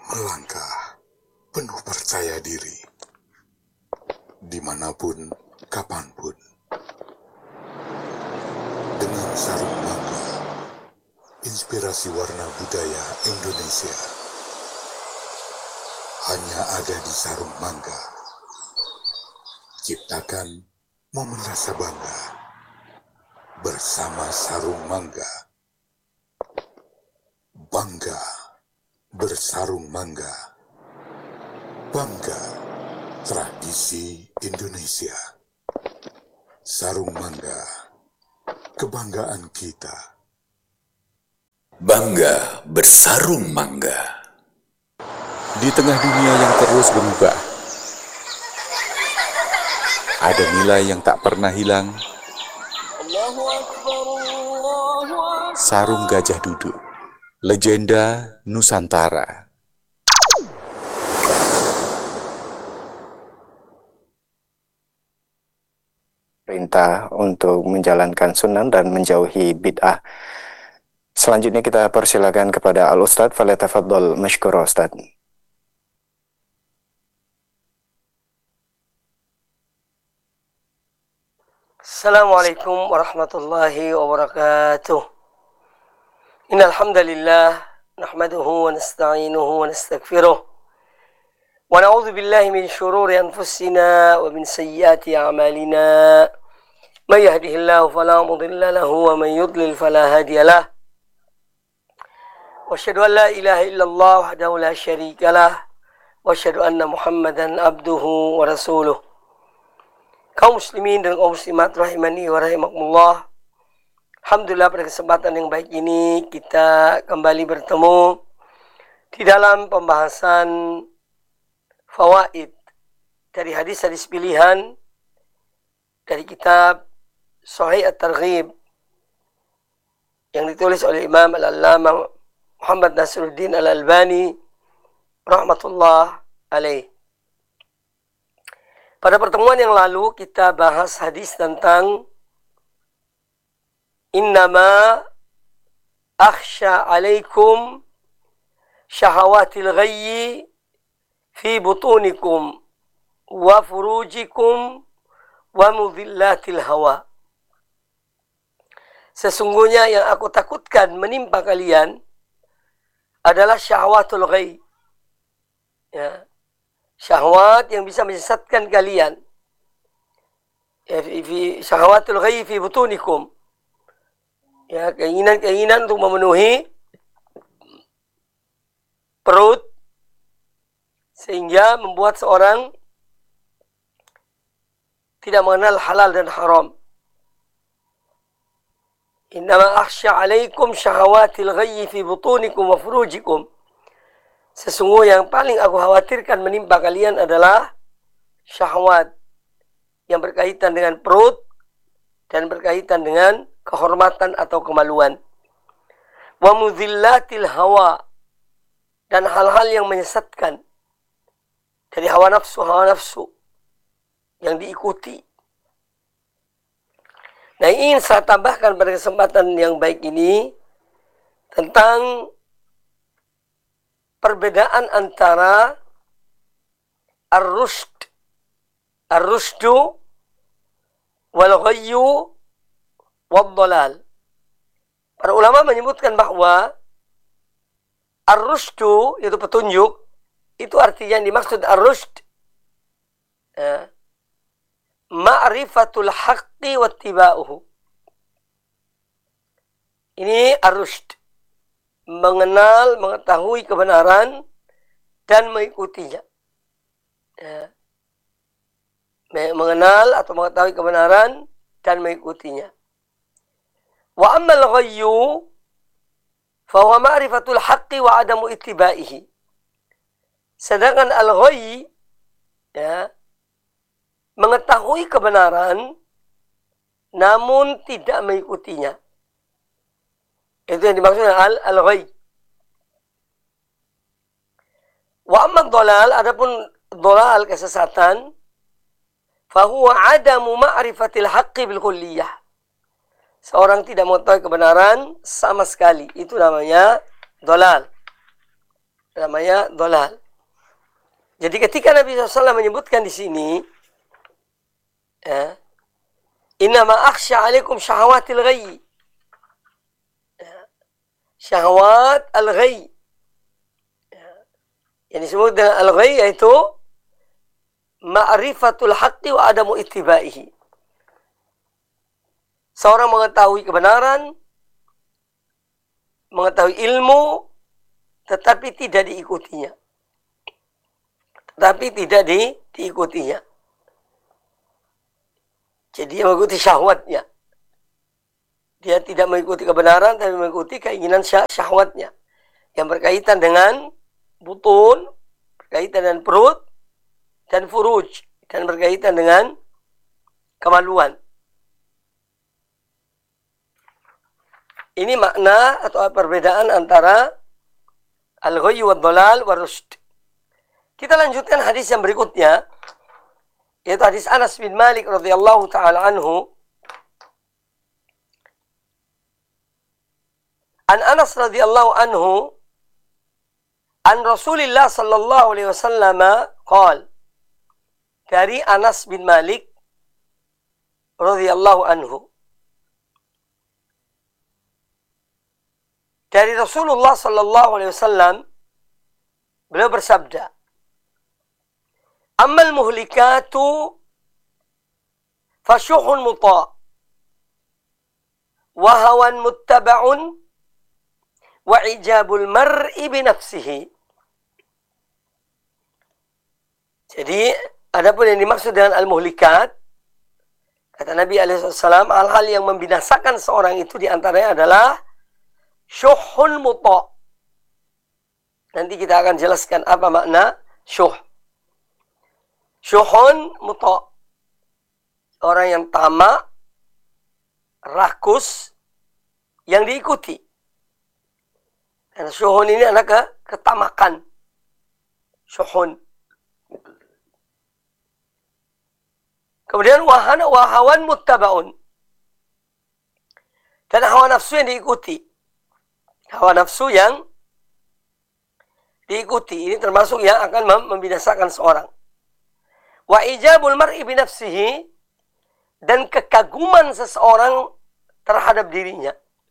Melangkah penuh percaya diri, dimanapun, kapanpun. Dengan sarung mangga, inspirasi warna budaya Indonesia. Hanya ada di sarung mangga. Ciptakan momen rasa bangga bersama sarung mangga. Bangga bersarung mangga. Bangga tradisi Indonesia. Sarung mangga, kebanggaan kita. Bangga bersarung mangga. Di tengah dunia yang terus berubah, ada nilai yang tak pernah hilang. Sarung Gajah Duduk, legenda Nusantara. Perintah untuk menjalankan sunnah dan menjauhi bid'ah. Selanjutnya kita persilakan kepada Al-Ustadz, falyatafaddal mashkura Ustadz. Assalamualaikum warahmatullahi wabarakatuh. Innal hamdalillah nahmaduhu wa nasta'inuhu wa nastaghfiruh. Wa na'udzu billahi min shururi anfusina wa min sayyiati a'malina. May yahdihillahu fala mudilla lahu wa man yudlil fala hadiya lahu. Wa asyhadu an la ilaha illallah wahdahu la syarika lah. Wa asyhadu anna Muhammadan abduhu wa rasuluh. Kaum muslimin dan kaum muslimat rahimani wa rahimakumullah. Alhamdulillah pada kesempatan yang baik ini kita kembali bertemu di dalam pembahasan fawaid dari hadis-hadis pilihan dari kitab Sahih At-Targhib yang ditulis oleh Imam Al-Allamah Muhammad Nasiruddin Al-Albani rahmatullah alaih. Pada pertemuan yang lalu kita bahas hadis tentang innama akhsha alaikum syahawatil ghayyi fi butunikum wa furujikum wa mudhillatil hawa. Sesungguhnya yang aku takutkan menimpa kalian adalah syahwatul ghayy. Ya. Syahwat yang bisa menyesatkan kalian. Ya, syahwatul ghayy fi butunikum. Ya, keinginan-keinginan untuk memenuhi perut sehingga membuat seorang tidak mengenal halal dan haram. Innama akhsha alaikum syahawatil ghayyi fi butunikum wa furujikum. Sesungguhnya yang paling aku khawatirkan menimpa kalian adalah syahwat yang berkaitan dengan perut dan berkaitan dengan kehormatan atau kemaluan. Wa mudhillatil hawa, dan hal-hal yang menyesatkan dari hawa nafsu yang diikuti. Nah, ingin saya tambahkan pada kesempatan yang baik ini tentang perbedaan antara ar-rushdu wal ghayyu wad dhalal. Para ulama menyebutkan bahwa ar-rushdu itu petunjuk, itu artinya yang dimaksud ar-rushd ma'rifatul haqqi wattiba'uhu. Ini ar-rushd, mengenal, mengetahui kebenaran dan mengikutinya. Ya. Mengenal atau mengetahui kebenaran dan mengikutinya. Wa ammal ghayyu fa huwa ma'rifatul haqqi wa adamu ittiba'ihi. Sedangkan al-ghayy, ya, mengetahui kebenaran namun tidak mengikutinya. Itu yang dimaksud dengan al-ghayy. Wa amma dhalal, adapun dhalal kesesatan, fa huwa adamu ma'rifatil haqqi bil kulliyah. Seorang tidak mengetahui kebenaran sama sekali, itu namanya dhalal. namanya dhalal. Jadi ketika Nabi SAW menyebutkan di sini, ya, innama akhsha alaikum syahawatil ghayy. Syahwat al-ghayy. Yang disebut dengan al-ghayy yaitu ma'rifatul haqqi wa adamu ittiba'ihi. Seorang mengetahui kebenaran, mengetahui ilmu, tetapi tidak diikutinya. Diikutinya. Jadi dia mengikuti syahwatnya. Dia tidak mengikuti kebenaran, tapi mengikuti keinginan syahwatnya. Yang berkaitan dengan butun, berkaitan dengan perut, dan furuj. Dan berkaitan dengan kemaluan. Ini makna atau perbedaan antara al-ghayy wa dhalal wa rushd. Kita lanjutkan hadis yang berikutnya, yaitu hadis Anas bin Malik radhiyallahu taala anhu. An Anas radhiyallahu anhu an Rasulillah sallallahu alaihi wasallam qala, dari Anas bin Malik radhiyallahu anhu, dari Rasulullah sallallahu alaihi wasallam, beliau bersabda, ammal muhlikatu fasyuhun muta' wa hawan muttaba'un wa ijabul mar'i binafsihi. Jadi adapun yang dimaksud dengan al-muhlikat, kata Nabi alaihissalam, hal-hal yang membinasakan seorang itu diantaranya adalah syuhun muta'. Nanti kita akan jelaskan apa makna syuh. Syuhun muta', orang yang tamak, rakus, yang diikuti. Dan syuhun ini adalah ketamakan. Syuhun. Kemudian wahawan muttaba'un. Dan hawa nafsu yang diikuti. Hawa nafsu yang diikuti. Ini termasuk yang akan membinasakan seorang. Wa ijabul mar'i binafsihi. Dan kekaguman seseorang terhadap dirinya.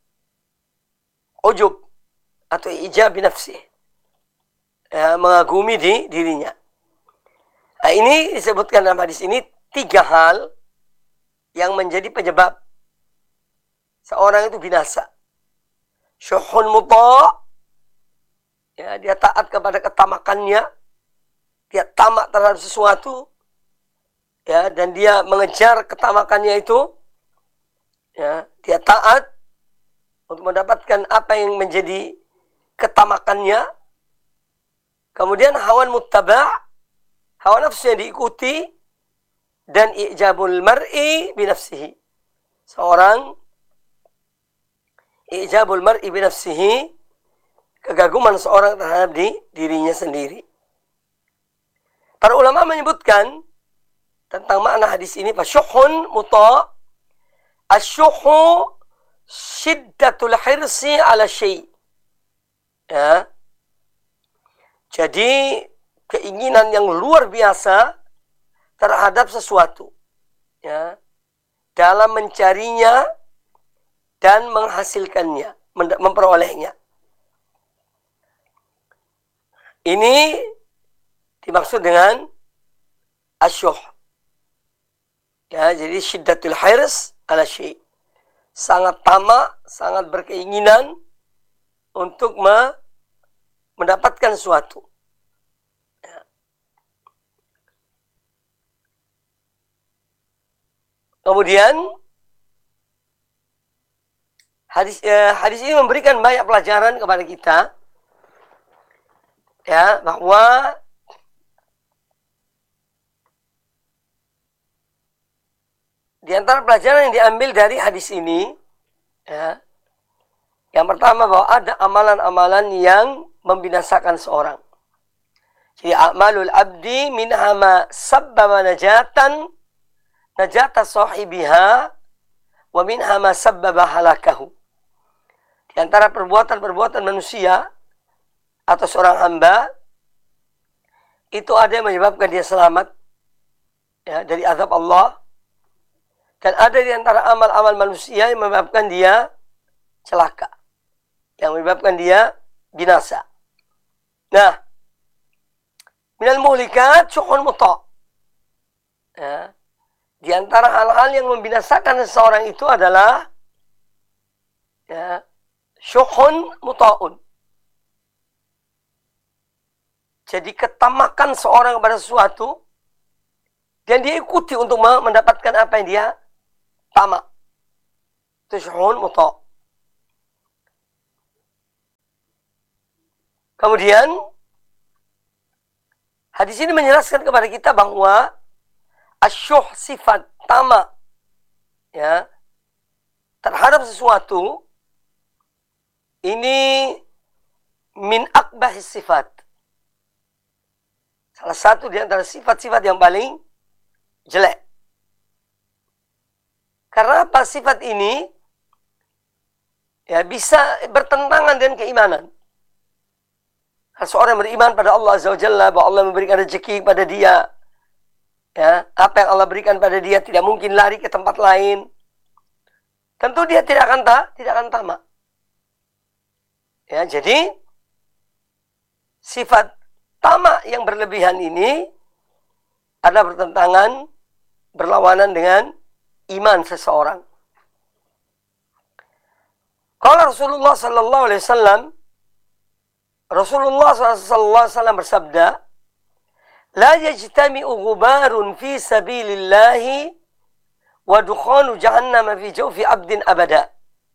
Ujub. Atau ijab binafsihi. Mengagumi dirinya. Nah, ini disebutkan dalam hadis ini 3 hal yang menjadi penyebab seorang itu binasa. Syuhun muta', ya, dia taat kepada ketamakannya, dia tamak terhadap sesuatu, ya, dan dia mengejar ketamakannya itu, ya, dia taat untuk mendapatkan apa yang menjadi ketamakannya. Kemudian hawan muttaba', hawa nafsu yang diikuti, dan ijabul mar'i binafsihi. Seorang ijabul mar'i binafsihi, kegaguman seorang terhadap dirinya sendiri. Para ulama menyebutkan tentang makna hadis ini, fasyuhun muta', asyuhu syiddatul hirsi ala syai'. Ya. Jadi keinginan yang luar biasa terhadap sesuatu, ya, dalam mencarinya dan menghasilkannya, memperolehnya. Ini dimaksud dengan asyuh. Ya, jadi syiddatul hirs ala syai'. Sangat tamak, sangat berkeinginan untuk mendapatkan sesuatu. Kemudian hadis ini memberikan banyak pelajaran kepada kita, ya, bahwa di antara pelajaran yang diambil dari hadis ini, ya, yang pertama bahwa ada amalan-amalan yang membinasakan seorang. Jadi a'malul abdi minha ma sabbaba najata sahibiha wa minha ma sabbaba halakahu. Di antara perbuatan-perbuatan manusia atau seorang hamba itu ada yang menyebabkan dia selamat ya, dari azab Allah, dan ada di antara amal-amal manusia yang menyebabkan dia celaka, yang menyebabkan dia binasa. Nah, minal muhlikat syuhun muta'. Ya. Di antara hal-hal yang membinasakan seseorang itu adalah ya, syuhun muta'un. Jadi ketamakan seorang kepada sesuatu dan dia ikuti untuk mendapatkan apa yang dia tamak. Itu syuhun muta'. Kemudian hadis ini menjelaskan kepada kita bahwa asyuh, sifat tamak ya terhadap sesuatu ini min akbahis sifat. Salah satu di antara sifat-sifat yang paling jelek. Karena apa? Sifat ini ya bisa bertentangan dengan keimanan. Kalau seorang beriman pada Allah Azza wa Jalla, bahwa Allah memberikan rezeki pada dia, ya, apa yang Allah berikan pada dia tidak mungkin lari ke tempat lain. Tentu dia tidak akan tamak. Ya, jadi sifat tamak yang berlebihan ini adalah bertentangan, berlawanan dengan iman seseorang. Kalau Rasulullah sallallahu alaihi wasallam, Rasulullah sallallahu alaihi wasallam bersabda, "La yajtami'u ghubarun fi sabilillahi wa dukhanu jahannam fi jawfi 'abdin abada."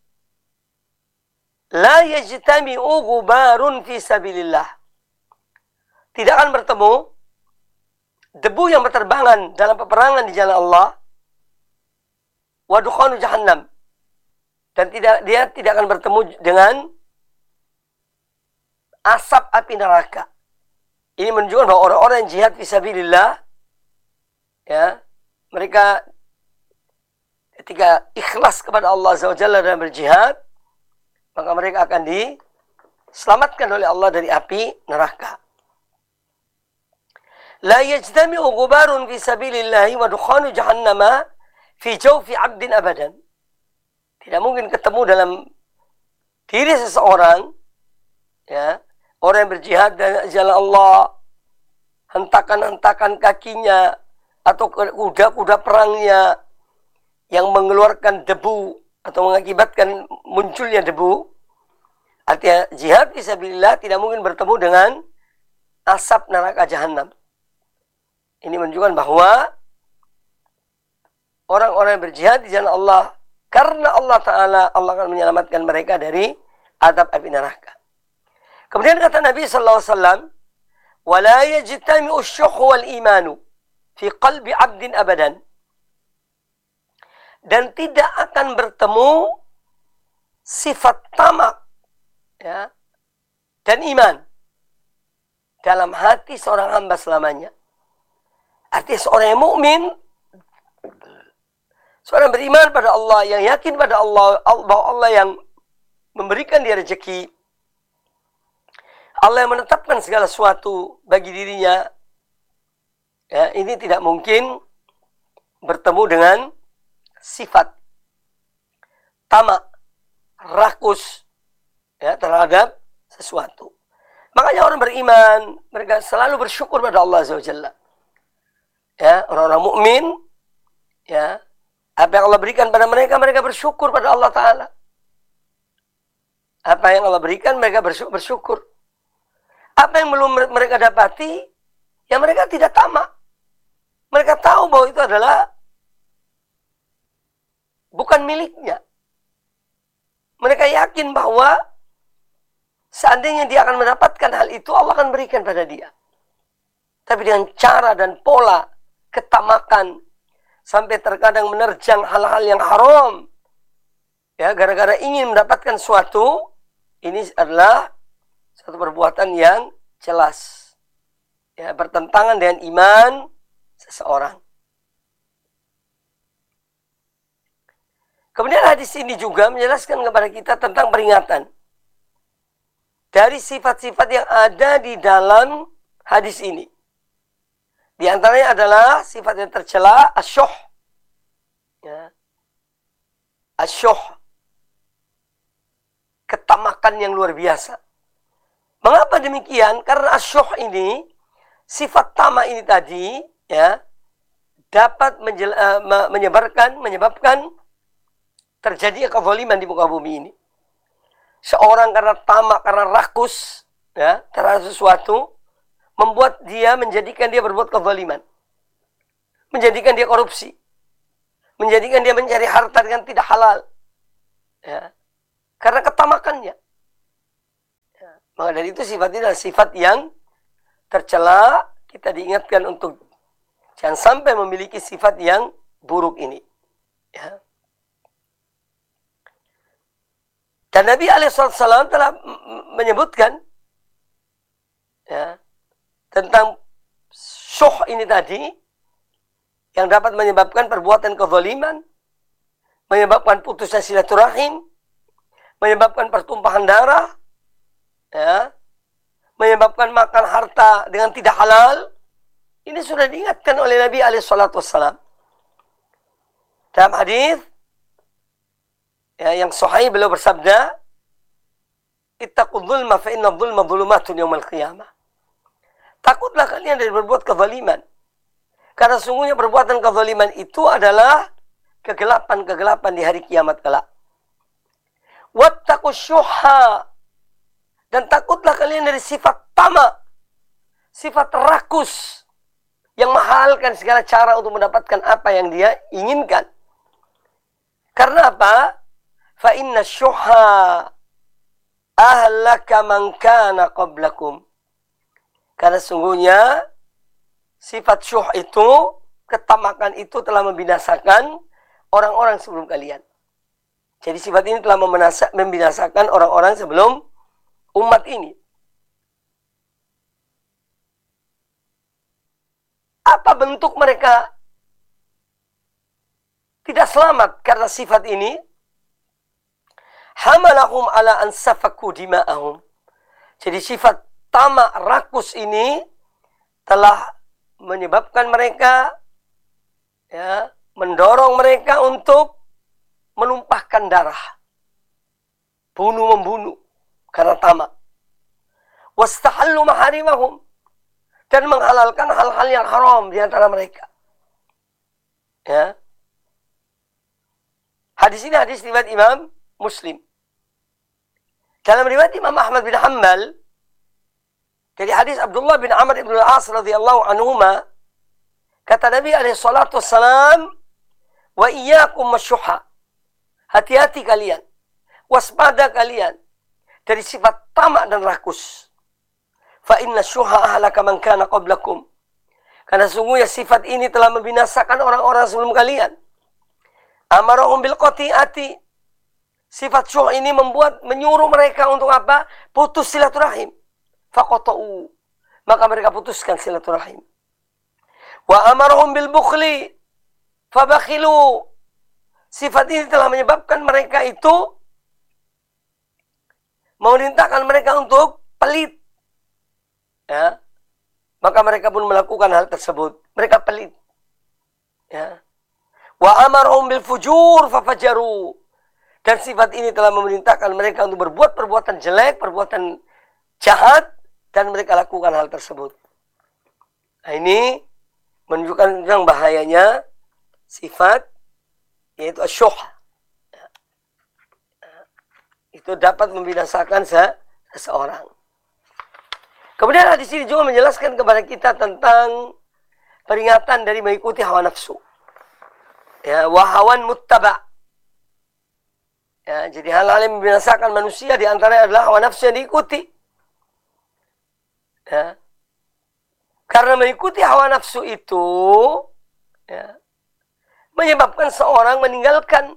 La yajtami'u ghubarun fi sabilillah. Tidak akan bertemu debu yang berterbangan dalam peperangan di jalan Allah, wa dukhanu jahannam, dan dia tidak akan bertemu dengan asap api neraka. Ini menunjukkan bahwa orang-orang yang jihad fisabilillah ya, mereka ketika ikhlas kepada Allah Azza wa Jalla dalam berjihad, maka mereka akan diselamatkan oleh Allah dari api neraka. La yajtami'u ghubarun fi sabilillahi wa dukhanu jahannama fi jawfi 'abdin abadan. Tidak mungkin ketemu dalam diri seseorang ya, orang yang berjihad dalam jalan Allah, hentakan-hentakan kakinya atau kuda-kuda perangnya yang mengeluarkan debu atau mengakibatkan munculnya debu. Artinya jihad fisabilillah tidak mungkin bertemu dengan asap neraka jahanam. Ini menunjukkan bahwa orang-orang yang berjihad di jalan Allah karena Allah Ta'ala, Allah akan menyelamatkan mereka dari azab api neraka. Kemudian kata Nabi sallallahu alaihi wasallam, "Wa la yajtami'u asy-syukh wal imanu fi qalbi 'abdin abadan." Dan tidak akan bertemu sifat tamak ya, dan iman dalam hati seorang hamba selamanya. Artinya seorang yang mukmin, seorang beriman pada Allah, yang yakin pada Allah, bahwa Allah yang memberikan dia rezeki, Allah yang menetapkan segala sesuatu bagi dirinya, ya, ini tidak mungkin bertemu dengan sifat tamak, rakus ya, terhadap sesuatu. Makanya orang beriman, mereka selalu bersyukur pada Allah Azza wa Jalla. Ya, orang-orang mukmin ya, apa yang Allah berikan pada mereka, mereka bersyukur pada Allah Ta'ala. Apa yang Allah berikan, mereka bersyukur. Apa yang belum mereka dapati, ya mereka tidak tamak. Mereka tahu bahwa itu adalah bukan miliknya. Mereka yakin bahwa seandainya dia akan mendapatkan hal itu, Allah akan berikan pada dia. Tapi dengan cara dan pola ketamakan, sampai terkadang menerjang hal-hal yang haram ya, gara-gara ingin mendapatkan suatu, ini adalah satu perbuatan yang jelas ya, bertentangan dengan iman seseorang. Kemudian hadis ini juga menjelaskan kepada kita tentang peringatan dari sifat-sifat yang ada di dalam hadis ini. Di antaranya adalah sifat yang tercela, asyuh. Ya. Asyuh. Ketamakan yang luar biasa. Mengapa demikian? Karena asyuh ini, sifat tamak ini tadi, ya, dapat menyebabkan terjadi kezaliman di muka bumi ini. Seorang karena tamak, karena rakus, ya, terhadap sesuatu, membuat dia, menjadikan dia berbuat kezaliman. Menjadikan dia korupsi. Menjadikan dia mencari harta dengan tidak halal. Ya. Karena ketamakannya. Ya. Maka dari itu sifat ini adalah sifat yang tercela. Kita diingatkan untuk jangan sampai memiliki sifat yang buruk ini. Ya. Dan Nabi SAW telah menyebutkan, ya, tentang syuh ini tadi, yang dapat menyebabkan perbuatan kezaliman, menyebabkan putusnya silaturahim, menyebabkan pertumpahan darah, ya, menyebabkan makan harta dengan tidak halal. Ini sudah diingatkan oleh Nabi SAW. Dalam hadis, ya, yang sahih, beliau bersabda, "Ittaqul dzulma fa inna dzulma dzulumatun yaumil qiyamah." Takutlah kalian dari berbuat kezaliman. Karena sungguhnya perbuatan kezaliman itu adalah kegelapan-kegelapan di hari kiamat kelak. Wattaqus syuhha. Dan takutlah kalian dari sifat tamak, sifat rakus, yang menghalalkan segala cara untuk mendapatkan apa yang dia inginkan. Karena apa? Fa inna syuhha ahlaka man kana qablakum. Karena sungguhnya sifat syuh itu, ketamakan itu telah membinasakan orang-orang sebelum kalian. Jadi sifat ini telah membinasakan orang-orang sebelum umat ini. Apa bentuk mereka tidak selamat karena sifat ini? Hamalahum ala an safaku dima'ahum. Jadi sifat tamak rakus ini telah menyebabkan mereka, ya, mendorong mereka untuk menumpahkan darah, bunuh-membunuh karena tamak. Wastahallu maharimahum, dan menghalalkan hal-hal yang haram di antara mereka. Ya. Hadis ini hadis riwayat Imam Muslim. Dalam riwayat Imam Ahmad bin Hanbal, dari hadis Abdullah bin Amr ibn al-As radhiyallahu anhuma, kata Nabi alaihi salatu wassalam, "Wa iyyakum masyuha." Hati-hati kalian, waspada kalian dari sifat tamak dan rakus. Fa inna syuha ahlaka man kana qablakum. Karena sungguhnya sifat ini telah membinasakan orang-orang sebelum kalian. Amarahum bil qati'ati. Sifat syuh ini menyuruh mereka untuk apa? Putus silaturahim. Faqata'u. Maka mereka putuskan silaturahim. Wa amarahum bil bukhli. Fabakhilu. Sifat ini telah menyebabkan mereka itu memerintahkan mereka untuk pelit. Ya. Maka mereka pun melakukan hal tersebut. Mereka pelit. Ya. Wa amarahum bil fujur fafajaru. Dan sifat ini telah memerintahkan mereka untuk berbuat perbuatan jelek, perbuatan jahat, dan mereka lakukan hal tersebut. Nah, ini menunjukkan tentang bahayanya sifat, yaitu asyuh. Itu dapat membinasakan seseorang. Kemudian hadis ini juga menjelaskan kepada kita tentang peringatan dari mengikuti hawa nafsu. Ya, wahawan muttaba'. Ya, jadi hal-hal yang membinasakan manusia di antaranya adalah hawa nafsu yang diikuti. Ya. Karena mengikuti hawa nafsu itu, ya, menyebabkan seorang meninggalkan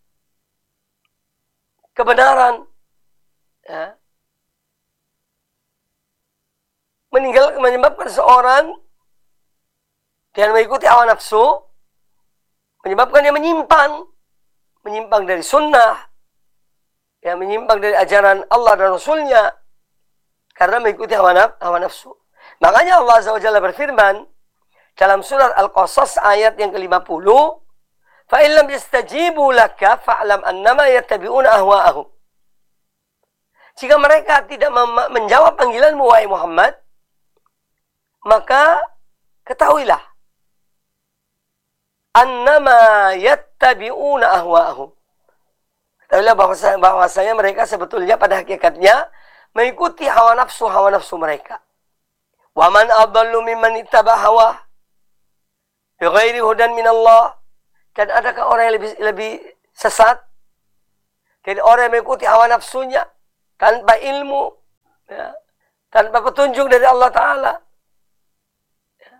kebenaran. Ya. Menyebabkan seorang dengan mengikuti hawa nafsu, menyebabkan dia menyimpang dari sunnah, ya, menyimpang dari ajaran Allah dan Rasulnya, karena mengikuti hawa nafsu. Makanya Allah Azza wa Jalla berfirman dalam surat Al-Qasas ayat yang ke-50, "Fa in lam yastajibu laka fa'lam annama yattabi'una ahwa'ahum." Jika mereka tidak menjawab panggilanmu wahai Muhammad, maka ketahuilah annama yattabi'una ahwa'ahum. Ketahuilah bahwasanya mereka sebetulnya pada hakikatnya mengikuti hawa nafsu mereka. Wa man adallu mimman ittaba hawa bighairi hudan minallah. Dan adakah orang yang lebih sesat dari orang yang mengikuti hawa nafsunya tanpa ilmu, ya, tanpa petunjuk dari Allah Ta'ala. Ya.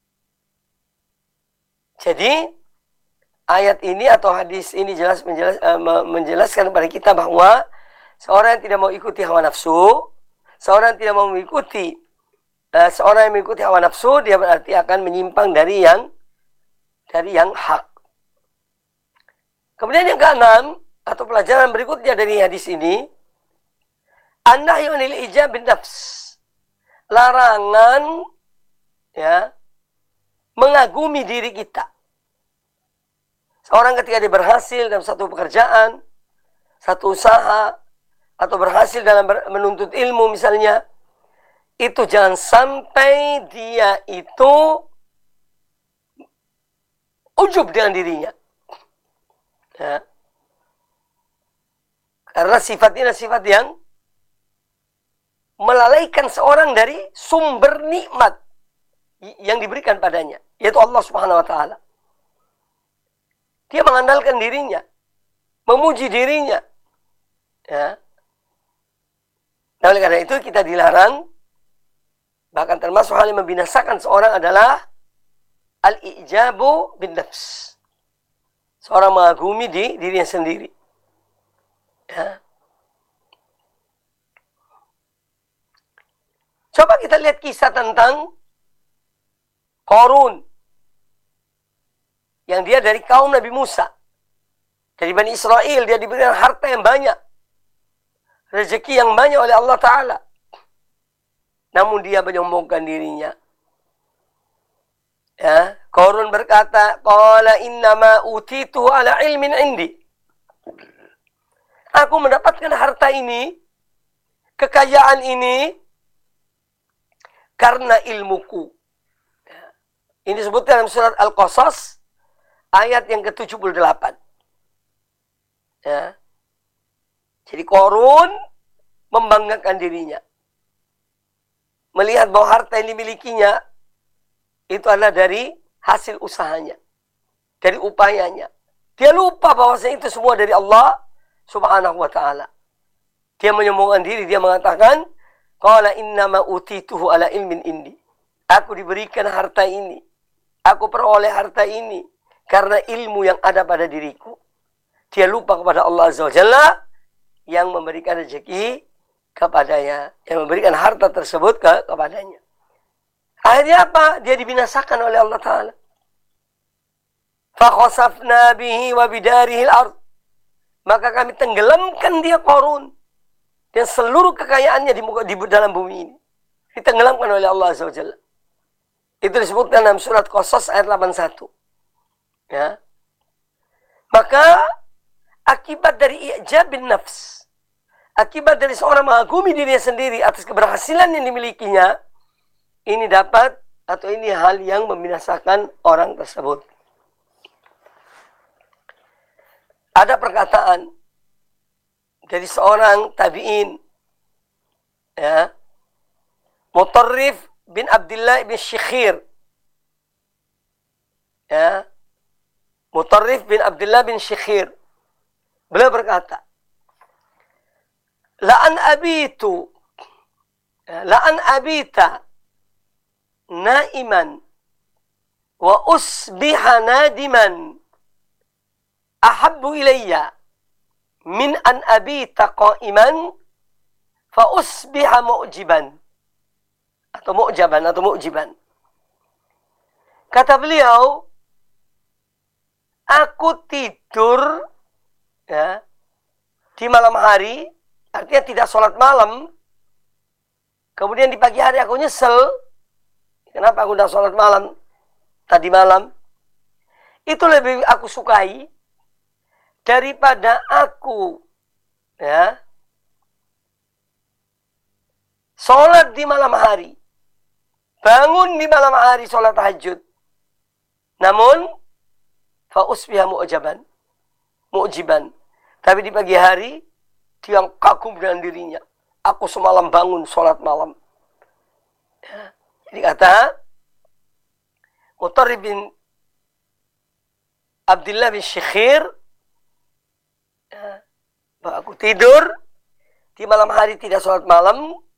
Jadi ayat ini atau hadis ini menjelaskan kepada kita bahwa seorang yang tidak mau ikuti hawa nafsu, seorang yang tidak mau mengikuti seorang yang mengikuti hawa nafsu, dia berarti akan menyimpang dari yang hak. Kemudian yang keenam atau pelajaran berikutnya dari hadis ini, an-nahyu 'anil ijab bin nafs. Larangan ya mengagumi diri kita. Seorang ketika dia berhasil dalam satu pekerjaan, satu usaha, atau berhasil dalam menuntut ilmu misalnya, itu jangan sampai dia itu ujub dengan dirinya. Ya. Karena sifat ini adalah sifat yang melalaikan seorang dari sumber nikmat yang diberikan padanya, yaitu Allah Subhanahu wa Ta'ala. Dia mengandalkan dirinya, memuji dirinya. Ya. Nah, oleh karena itu kita dilarang, bahkan termasuk hal yang membinasakan seorang adalah al-ijabu bin nafs. Seorang mengagumi dirinya sendiri. Ya. Coba kita lihat kisah tentang Qarun. Yang dia dari kaum Nabi Musa. Dari Bani Israel, dia diberikan harta yang banyak. Rezeki yang banyak oleh Allah Ta'ala. Namun dia menyombongkan dirinya. Ya, Qarun berkata, "Qala innama utitu ala ilmin indi." Aku mendapatkan harta ini, kekayaan ini, karena ilmuku. Ya. Ini disebutkan dalam surat Al-Qasas, ayat yang ke-78. Ya. Jadi Qarun membanggakan dirinya. Melihat bahwa harta yang dimilikinya itu adalah dari hasil usahanya, dari upayanya. Dia lupa bahwasanya itu semua dari Allah Subhanahu wa Ta'ala. Dia menyombongkan diri, dia mengatakan, "Qala innama utituhu ala ilmin indi." Aku diberikan harta ini, aku peroleh harta ini karena ilmu yang ada pada diriku. Dia lupa kepada Allah Azza wa Jalla yang memberikan rezeki kepadanya, yang memberikan harta tersebut kepadanya. Akhirnya apa? Dia dibinasakan oleh Allah Ta'ala. فَخَسَفْنَا بِهِ وَبِدَارِهِ الْأَرْضِ. Maka kami tenggelamkan dia Qarun dan seluruh kekayaannya di dalam bumi ini. Ditenggelamkan oleh Allah Azza wa Jalla. Itu disebutkan dalam surat Qasas ayat 81. Ya. Maka akibat dari i'jab bin nafs, akibat dari seorang mengagumi dirinya sendiri atas keberhasilan yang dimilikinya, ini dapat atau ini hal yang membinasakan orang tersebut. Ada perkataan dari seorang tabi'in, ya, Mutarrif bin Abdullah bin Syikhir, ya, Mutarrif bin Abdullah bin Syikhir. Beliau berkata, la'an abita naiman wa usbiha nadiman ahabbu ilayya min an abita qa'iman fa usbiha mu'jiban atau mu'jiban. Kata beliau, aku tidur ya di malam hari, artinya tidak sholat malam, Kemudian di pagi hari aku nyesel. Kenapa aku udah sholat malam tadi malam? Itu lebih aku sukai daripada aku ya sholat di malam hari, bangun di malam hari sholat tahajud. Namun fa usbiha mu'jiban. Tapi di pagi hari dia kagum dengan dirinya. Aku semalam bangun sholat malam. Ya. Jadi kata Mutarrib bin Abdullah bin Syekhir, ya, bahwa aku tidur di malam hari tidak sholat malam,